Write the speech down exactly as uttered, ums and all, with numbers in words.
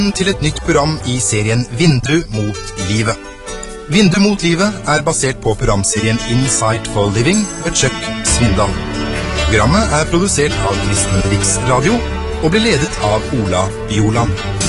Til et nytt program i serien Vindu mot livet. Vindu mot livet er basert på programserien Insight for Living med Chuck Svindal. Programmet er produsert av Kristen Riksradio og blir ledet av Ola Bjoland.